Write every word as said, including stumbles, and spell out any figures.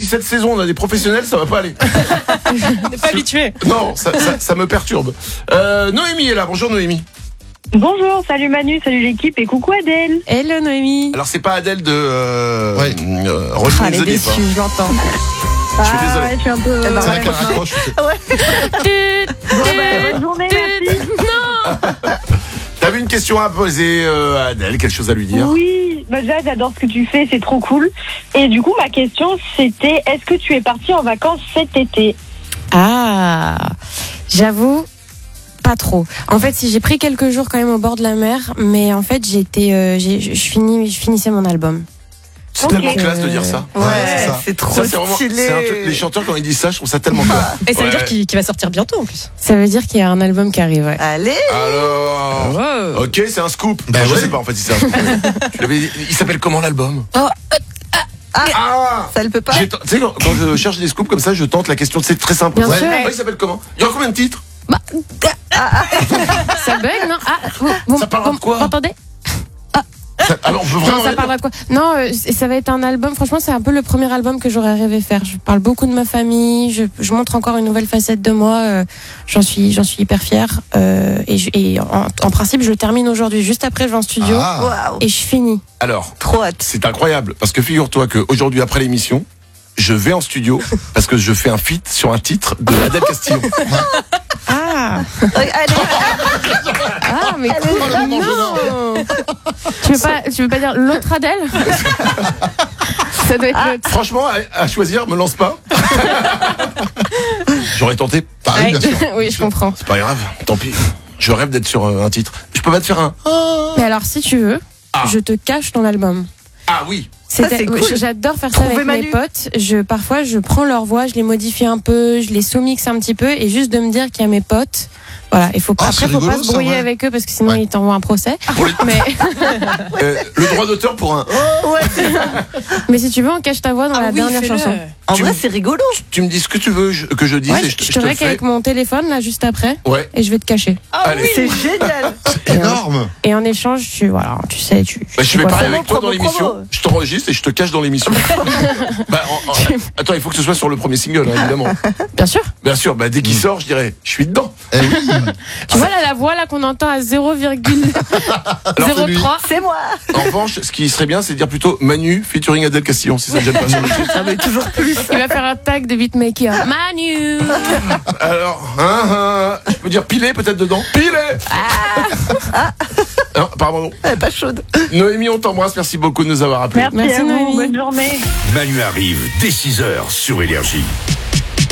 dix-sept saisons, on a des professionnels, ça va pas aller. On n'est pas habitué. Non, ça, ça, ça me perturbe. Euh, Noémie est là, bonjour Noémie. Bonjour, salut Manu, salut l'équipe et coucou Adèle. Hello Noémie. Alors c'est pas Adèle de euh, Ouais. euh, Rolling Ah, elle est the Deep, déçue, hein. je l'entends. Je suis Ah, désolé. ouais, je suis un peu... C'est ouais, vrai qu'elle ouais. raccroche. Bon, bah, bonne journée, merci. T'avais une question à poser euh, à Adèle, quelque chose à lui dire? Oui, bah, déjà j'adore ce que tu fais, c'est trop cool. Et du coup, ma question c'était, est-ce que tu es partie en vacances cet été? Ah, j'avoue, pas trop. En fait, si j'ai pris quelques jours quand même au bord de la mer, mais en fait, j'étais, euh, j'ai, je, je finis, je finissais mon album. C'est Ok. tellement classe de dire ça. Ouais, c'est ça. c'est trop Ça, c'est vraiment- stylé. c'est un truc- les chanteurs, quand ils disent ça, je trouve ça tellement classe. Et ça veut Ouais. dire qu'il, qu'il va sortir bientôt en plus. Ça veut dire qu'il y a un album qui arrive. Ouais. Allez, Alors, Wow. ok, c'est un scoop. Bah je ouais. sais pas en fait si c'est un scoop. Tu l'avais dit- il s'appelle comment l'album? Oh, Ah, ça le peut pas. J'ai ten- Tu sais, quand, quand je cherche des scoops comme ça, je tente la question. C'est très simple. Bien sûr. Ouais, il s'appelle comment? Il y a combien de titres? ça bug, non? Ah, vous, vous- Ça parlera de vous- quoi vous entendez? Ça- Alors, on peut vraiment. Non, ça parlera de quoi? Non, euh, c- ça va être un album. Franchement, c'est un peu le premier album que j'aurais rêvé faire. Je parle beaucoup de ma famille. Je, je montre encore une nouvelle facette de moi. euh, j'en suis, j'en suis hyper fière. Euh, et je- et en, en principe, je le termine aujourd'hui. Juste après, je vais en studio Ah. Waouh, et je finis. Alors, trop hâte. c'est incroyable parce que figure-toi qu'aujourd'hui, après l'émission, je vais en studio parce que je fais un feat sur un titre de Adèle Castillo. Ah, Allez, ah, mais cool. Oh, le moment Non. tu veux pas, tu veux pas dire l'autre Adèle? Ça doit être l'autre. Franchement, à, à choisir, me lance pas. J'aurais tenté. Pareil, bien sûr. Oui, je comprends. C'est pas grave, tant pis. Je rêve d'être sur euh, un titre. Je peux pas te faire un. Mais alors, si tu veux, Ah. je te cache ton album. Ah oui. C'était- c'est cool. J'adore faire ça Trouver avec Manu. mes potes. Je, parfois, je prends leur voix, je les modifie un peu, je les sous-mixe un petit peu, et juste de me dire qu'il y a mes potes. Voilà, il faut pas, Ah, après, c'est faut pas rigolo, se ça, brouiller ouais. avec eux parce que sinon Ouais. ils t'envoient un procès. Pour les- Mais, Euh, le droit d'auteur pour un. mais si tu veux, on cache ta voix dans la dernière chanson. En Tu vrai, me- c'est rigolo. Tu me dis ce que tu veux je- que je dise Ouais, et je, je, te- je je te te le rec fais. avec mon téléphone là juste après, Ouais. et je vais te cacher. Allez. C'est génial. C'est énorme. Et en écche, tu voilà, tu sais, tu. tu Bah, je sais vais quoi parler faire. avec toi promo, dans l'émission. promo. Je t'enregistre et je te cache dans l'émission. bah, en- en- attends, il faut que ce soit sur le premier single, hein, évidemment. Bien sûr. Bien sûr, bah, dès qu'il sort, je dirais, je suis dedans. Eh oui. Tu vois là la voix là qu'on entend à zéro virgule zéro trois. C'est moi. En revanche, ce qui serait bien, c'est de dire plutôt Manu featuring Adèle Castillon, si ça ne gêne pas sur le titre. Ça veut toujours plus. Il va faire un tag de beatmaker. Manu. Alors, hein, hein, je peux dire piler peut-être dedans. Piler. Ah. Non, pardon. non. Elle est pas chaude. Noémie, on t'embrasse. Merci beaucoup de nous avoir appelés. Merci, Merci, à vous, Noémie. bonne journée. Manu arrive dès six heures sur Énergie.